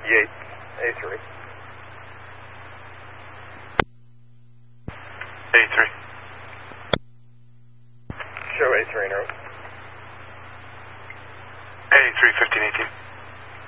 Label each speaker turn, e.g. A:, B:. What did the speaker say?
A: Yates, A3.
B: A3.
A: Show A3 in route.
B: A3, 1518.